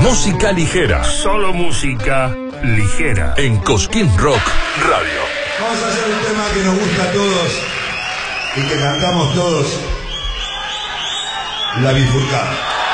Música ligera. Solo música ligera. En Cosquín Rock Radio. Vamos a hacer un tema que nos gusta a todos y que cantamos todos. La bifurcada.